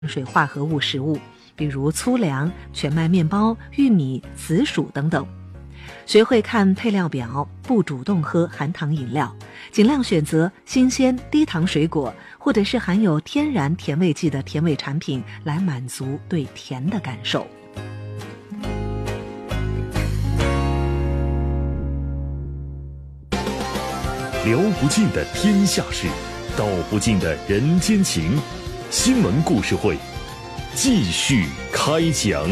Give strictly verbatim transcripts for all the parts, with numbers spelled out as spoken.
水化合物食物，比如粗粮、全麦面包、玉米、紫薯等等。学会看配料表，不主动喝含糖饮料，尽量选择新鲜低糖水果，或者是含有天然甜味剂的甜味产品，来满足对甜的感受。 聊不尽的天下事，道不尽的人间情。新闻故事会继续开讲。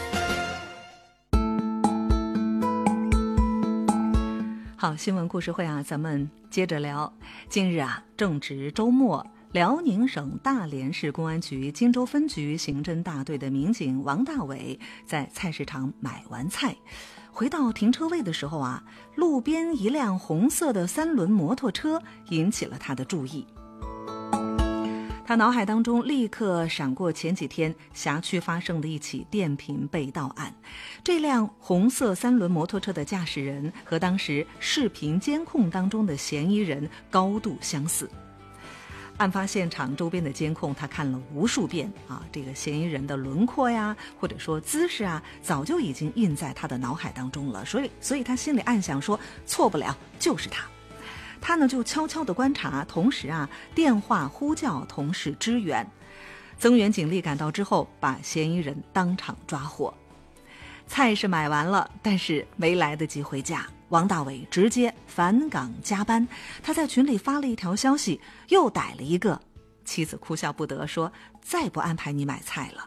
好，新闻故事会啊，咱们接着聊。近日啊，正值周末，辽宁省大连市公安局荆州分局刑侦大队的民警王大伟在菜市场买完菜，回到停车位的时候啊，路边一辆红色的三轮摩托车引起了他的注意。他脑海当中立刻闪过前几天辖区发生的一起电瓶被盗案，这辆红色三轮摩托车的驾驶人和当时视频监控当中的嫌疑人高度相似。案发现场周边的监控他看了无数遍啊，这个嫌疑人的轮廓呀，或者说姿势啊，早就已经印在他的脑海当中了，所以所以他心里暗想说，错不了，就是他。他呢就悄悄地观察，同时啊电话呼叫同事支援。增援警力赶到之后，把嫌疑人当场抓获。菜是买完了，但是没来得及回家，王大伟直接返岗加班。他在群里发了一条消息，又逮了一个。妻子哭笑不得，说再不安排你买菜了。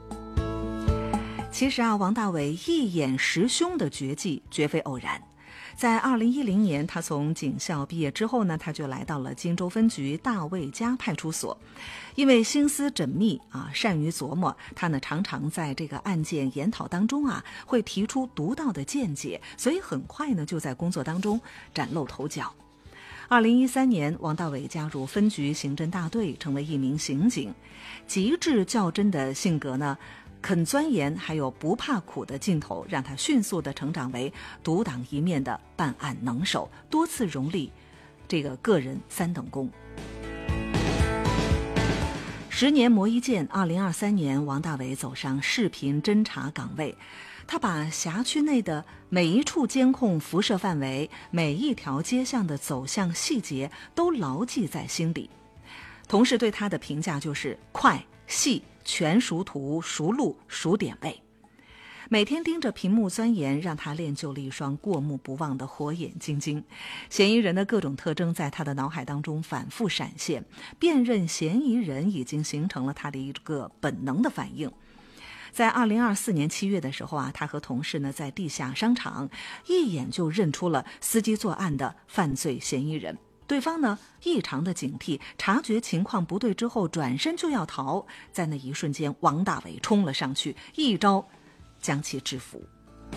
其实啊，王大伟一眼识凶的绝技绝非偶然。在二零一零年，他从警校毕业之后呢，他就来到了荆州分局大卫家派出所。因为心思缜密啊，善于琢磨，他呢常常在这个案件研讨当中啊，会提出独到的见解，所以很快呢就在工作当中崭露头角。二零一三年，王大伟加入分局刑侦大队，成为一名刑警。极致较真的性格呢，肯钻研还有不怕苦的劲头，让他迅速地成长为独当一面的办案能手，多次荣立这个个人三等功。十年磨一剑，二零二三年，王大伟走上视频侦查岗位，他把辖区内的每一处监控辐射范围，每一条街巷的走向细节都牢记在心里。同事对他的评价就是快、细、全熟图、熟路、熟点位。每天盯着屏幕钻研，让他练就了一双过目不忘的火眼金睛。嫌疑人的各种特征在他的脑海当中反复闪现，辨认嫌疑人已经形成了他的一个本能的反应。在二零二四年七月的时候啊，他和同事呢在地下商场一眼就认出了司机作案的犯罪嫌疑人。对方呢异常的警惕，察觉情况不对之后转身就要逃，在那一瞬间，王大伟冲了上去，一招将其制服。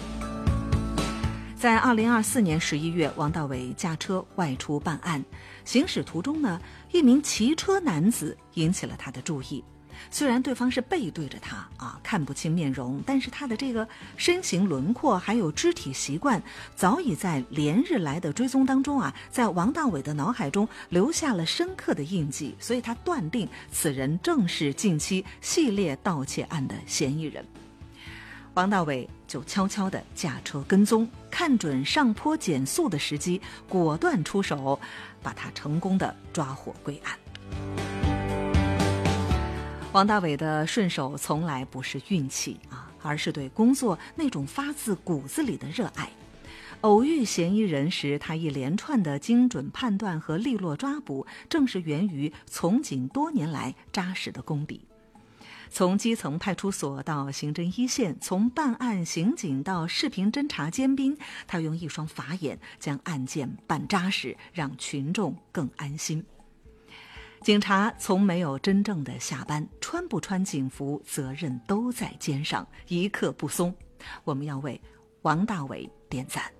在二零二四年十一月，王大伟驾车外出办案，行驶途中呢，一名骑车男子引起了他的注意。虽然对方是背对着他啊，看不清面容，但是他的这个身形轮廓还有肢体习惯，早已在连日来的追踪当中啊，在王大伟的脑海中留下了深刻的印记，所以他断定此人正是近期系列盗窃案的嫌疑人。王大伟就悄悄地驾车跟踪，看准上坡减速的时机，果断出手，把他成功地抓获归案。王大伟的顺手从来不是运气啊，而是对工作那种发自骨子里的热爱。偶遇嫌疑人时，他一连串的精准判断和利落抓捕，正是源于从警多年来扎实的功底。从基层派出所到刑侦一线，从办案刑警到视频侦查尖兵，他用一双法眼将案件办扎实，让群众更安心。警察从没有真正的下班，穿不穿警服，责任都在肩上，一刻不松。我们要为王大伟点赞。